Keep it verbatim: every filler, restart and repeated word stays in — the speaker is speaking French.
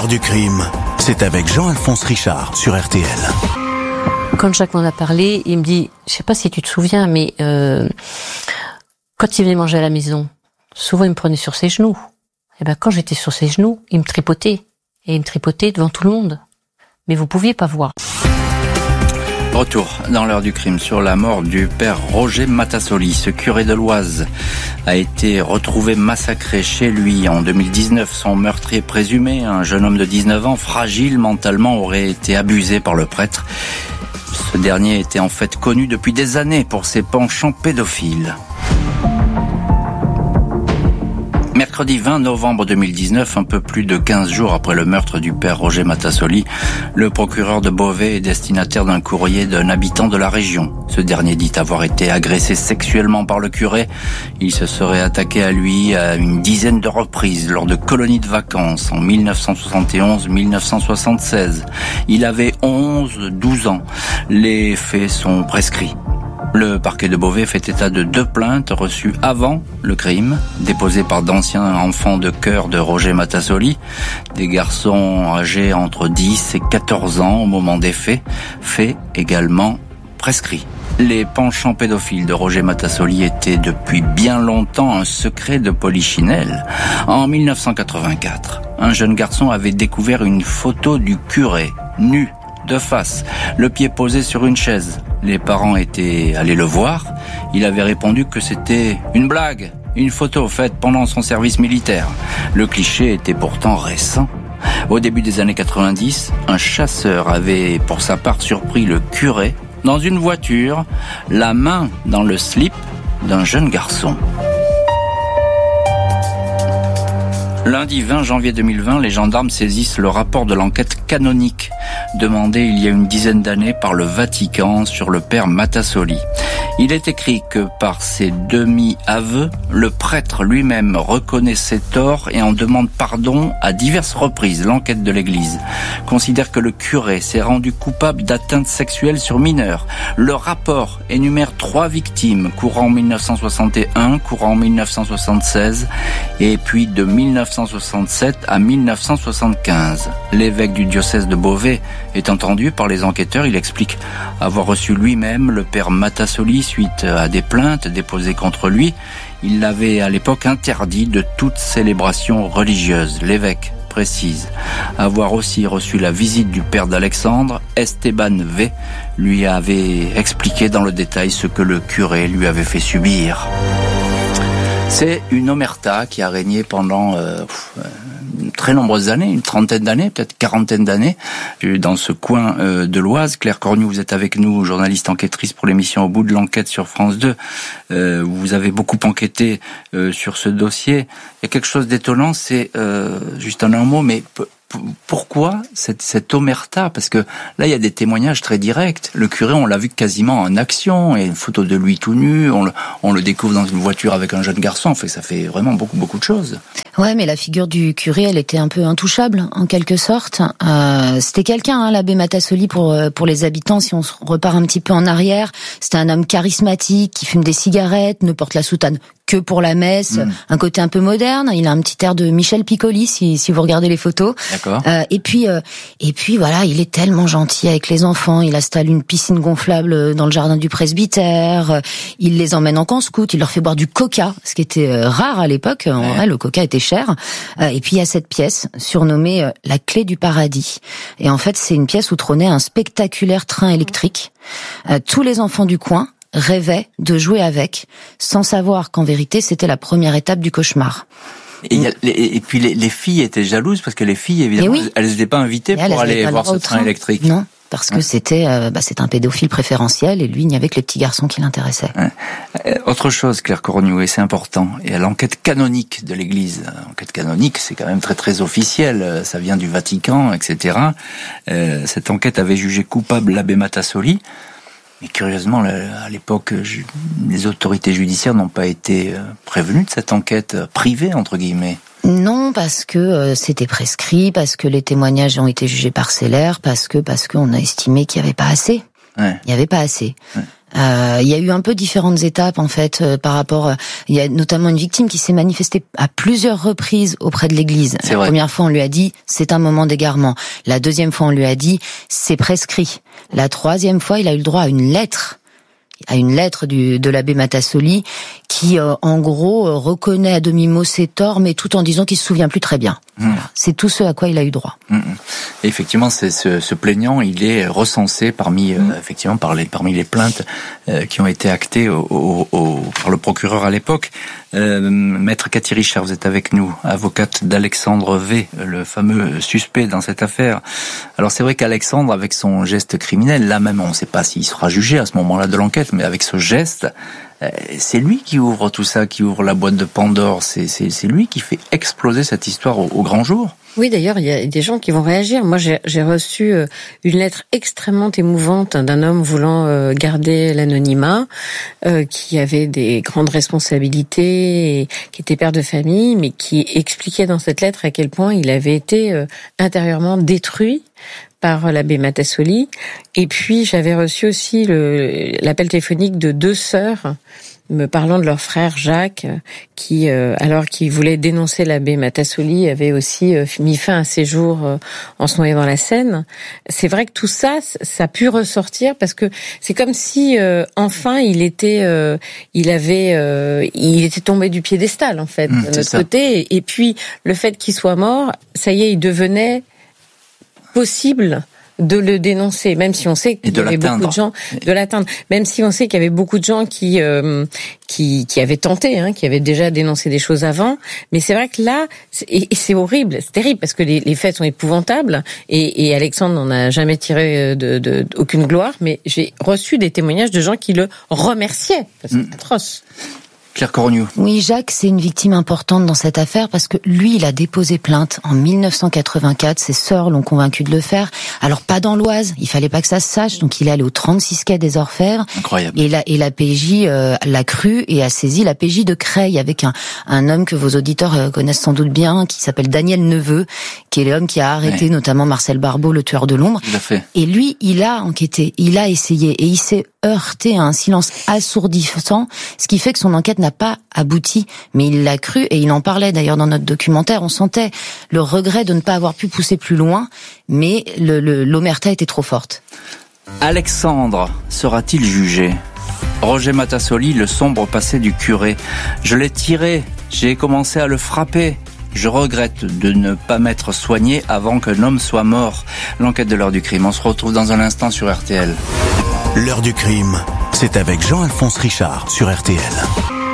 L'heure du crime, c'est avec Jean-Alphonse Richard sur R T L. Quand Jacques m'en a parlé, il me dit, je sais pas si tu te souviens, mais euh, quand il venait manger à la maison, souvent il me prenait sur ses genoux. Et ben quand j'étais sur ses genoux, il me tripotait. Et il me tripotait devant tout le monde. Mais vous pouviez pas voir. Retour dans l'heure du crime sur la mort du père Roger Matassoli. Ce curé de l'Oise a été retrouvé massacré chez lui en deux mille dix-neuf. Son meurtrier présumé, un jeune homme de dix-neuf ans, fragile mentalement, aurait été abusé par le prêtre. Ce dernier était en fait connu depuis des années pour ses penchants pédophiles. Mercredi vingt novembre deux mille dix-neuf, un peu plus de quinze jours après le meurtre du père Roger Matassoli, le procureur de Beauvais est destinataire d'un courrier d'un habitant de la région. Ce dernier dit avoir été agressé sexuellement par le curé. Il se serait attaqué à lui à une dizaine de reprises lors de colonies de vacances en mille neuf cent soixante et onze mille neuf cent soixante-seize. Il avait onze douze ans. Les faits sont prescrits. Le parquet de Beauvais fait état de deux plaintes reçues avant le crime, déposées par d'anciens enfants de chœur de Roger Matassoli, des garçons âgés entre dix et quatorze ans au moment des faits, faits également prescrits. Les penchants pédophiles de Roger Matassoli étaient depuis bien longtemps un secret de Polichinelle. En mille neuf cent quatre-vingt-quatre, un jeune garçon avait découvert une photo du curé, nu, de face, le pied posé sur une chaise. Les parents étaient allés le voir. Il avait répondu que c'était une blague, une photo faite pendant son service militaire. Le cliché était pourtant récent. Au début des années quatre-vingt-dix, un chasseur avait pour sa part surpris le curé dans une voiture, la main dans le slip d'un jeune garçon. Lundi vingt janvier deux mille vingt, les gendarmes saisissent le rapport de l'enquête canonique demandé il y a une dizaine d'années par le Vatican sur le père Matassoli. Il est écrit que par ses demi-aveux, le prêtre lui-même reconnaît ses torts et en demande pardon à diverses reprises. L'enquête de l'Église considère que le curé s'est rendu coupable d'atteintes sexuelles sur mineurs. Le rapport énumère trois victimes, courant mille neuf cent soixante et un, courant mille neuf cent soixante-seize et puis de mille neuf cent soixante-sept à mille neuf cent soixante-quinze. L'évêque du diocèse de Beauvais est entendu par les enquêteurs. Il explique avoir reçu lui-même le père Matassoli suite à des plaintes déposées contre lui. Il l'avait à l'époque interdit de toute célébration religieuse. L'évêque précise avoir aussi reçu la visite du père d'Alexandre. Esteban V lui avait expliqué dans le détail ce que le curé lui avait fait subir. C'est une omerta qui a régné pendant euh, de très nombreuses années, une trentaine d'années, peut-être quarantaine d'années, dans ce coin euh, de l'Oise. Claire Cornu, vous êtes avec nous, journaliste enquêtrice pour l'émission Au bout de l'enquête sur France deux. Euh, vous avez beaucoup enquêté euh, sur ce dossier. Il y a quelque chose d'étonnant, c'est euh, juste en un mot, mais p- pourquoi cette, cette omerta? Parce que là, il y a des témoignages très directs. Le curé, on l'a vu quasiment en action. Il y a une photo de lui tout nu. On le, on le découvre dans une voiture avec un jeune garçon. En fait, ça fait vraiment beaucoup, beaucoup de choses. Ouais, mais la figure du curé, elle était un peu intouchable, en quelque sorte. Euh, c'était quelqu'un, hein, l'abbé Matassoli, pour pour les habitants. Si on repart un petit peu en arrière, c'était un homme charismatique qui fume des cigarettes, ne porte la soutane que pour la messe, mmh. un côté un peu moderne. Il a un petit air de Michel Piccoli, si, si vous regardez les photos. D'accord. Euh, et puis, euh, et puis voilà, il est tellement gentil avec les enfants. Il installe une piscine gonflable dans le jardin du presbytère. Il les emmène en camp scout. Il leur fait boire du coca, ce qui était euh, rare à l'époque. En vrai, le coca était cher. Euh, et puis il y a cette pièce surnommée euh, la clé du paradis. Et en fait, c'est une pièce où trônait un spectaculaire train électrique. Euh, tous les enfants du coin rêvaient de jouer avec, sans savoir qu'en vérité, c'était la première étape du cauchemar. Et, y a, et puis les, les filles étaient jalouses parce que les filles, évidemment, oui. elles n'étaient pas invitées pour aller voir ce train, train électrique. Non, parce que ouais. c'était euh, bah, c'est un pédophile préférentiel et lui, il n'y avait que les petits garçons qui l'intéressaient. Ouais. Euh, autre chose, Claire Cornu, et c'est important, et à l'enquête canonique de l'Église. L'enquête canonique, c'est quand même très très officiel, ça vient du Vatican, et cetera. Euh, cette enquête avait jugé coupable l'abbé Matassoli. Mais curieusement, à l'époque, les autorités judiciaires n'ont pas été prévenues de cette enquête privée, entre guillemets. Non, parce que euh, c'était prescrit, parce que les témoignages ont été jugés parcellaires, parce que parce qu'on a estimé qu'il n'y avait pas assez. Ouais. Il n'y avait pas assez. Ouais. Euh, il y a eu un peu différentes étapes en fait euh, par rapport. Euh, il y a notamment une victime qui s'est manifestée à plusieurs reprises auprès de l'Église. C'est La vrai. première fois, on lui a dit c'est un moment d'égarement. La deuxième fois, on lui a dit c'est prescrit. La troisième fois, il a eu le droit à une lettre. à une lettre du, de l'abbé Matassoli qui, euh, en gros, euh, reconnaît à demi-mot ses torts, mais tout en disant qu'il se souvient plus très bien. Mmh. Voilà. C'est tout ce à quoi il a eu droit. Mmh. Et effectivement, c'est ce, ce plaignant, il est recensé parmi, mmh. euh, effectivement, par les, parmi les plaintes euh, qui ont été actées au, au, au, par le procureur à l'époque. Euh, Maître Cathy Richard, vous êtes avec nous, avocate d'Alexandre V, le fameux suspect dans cette affaire. Alors c'est vrai qu'Alexandre, avec son geste criminel, là même on ne sait pas s'il sera jugé à ce moment-là de l'enquête, mais avec ce geste, euh, c'est lui qui ouvre tout ça, qui ouvre la boîte de Pandore, c'est, c'est, c'est lui qui fait exploser cette histoire au, au grand jour. Oui, d'ailleurs, il y a des gens qui vont réagir. Moi, j'ai, j'ai reçu une lettre extrêmement émouvante d'un homme voulant garder l'anonymat, euh, qui avait des grandes responsabilités, et qui était père de famille, mais qui expliquait dans cette lettre à quel point il avait été euh, intérieurement détruit par l'abbé Matassoli. Et puis, j'avais reçu aussi le, l'appel téléphonique de deux sœurs me parlant de leur frère Jacques, qui, euh, alors qu'il voulait dénoncer l'abbé Matassoli, avait aussi euh, mis fin à ses jours euh, en se noyant dans la Seine. C'est vrai que tout ça, ça a pu ressortir parce que c'est comme si euh, enfin il était, euh, il avait, euh, il était tombé du piédestal en fait mmh, de notre ça. côté. Et puis le fait qu'il soit mort, ça y est, il devenait possible de le dénoncer, même si on sait qu'il y avait beaucoup de gens de l'atteindre, même si on sait qu'il y avait beaucoup de gens qui euh, qui qui avaient tenté, hein, qui avaient déjà dénoncé des choses avant. Mais c'est vrai que là, c'est, et c'est horrible, c'est terrible parce que les, les faits sont épouvantables et, et Alexandre n'en a jamais tiré de, de, de aucune gloire. Mais j'ai reçu des témoignages de gens qui le remerciaient. C'est mmh. atroce. Claire Corognou. Oui, Jacques, c'est une victime importante dans cette affaire parce que lui, il a déposé plainte en mille neuf cent quatre-vingt-quatre. Ses sœurs l'ont convaincu de le faire. Alors, pas dans l'Oise. Il fallait pas que ça se sache. Donc, il est allé au trente-six quai des Orfèvres. Incroyable. Et la, et la P J euh, l'a cru et a saisi la P J de Creil avec un, un homme que vos auditeurs euh, connaissent sans doute bien, qui s'appelle Daniel Neveu, qui est l'homme qui a arrêté ouais. notamment Marcel Barbeau, le tueur de l'ombre. Tout à fait. Et lui, il a enquêté, il a essayé et il s'est heurté à un silence assourdissant, ce qui fait que son enquête n'a pas abouti, mais il l'a cru et il en parlait d'ailleurs dans notre documentaire. On sentait le regret de ne pas avoir pu pousser plus loin, mais le, le, l'omerta était trop forte. Alexandre sera-t-il jugé ? Roger Matassoli, le sombre passé du curé. Je l'ai tiré, j'ai commencé à le frapper. Je regrette de ne pas m'être soigné avant qu'un homme soit mort. L'enquête de l'heure du crime. On se retrouve dans un instant sur R T L. L'heure du crime, c'est avec Jean-Alphonse Richard sur R T L.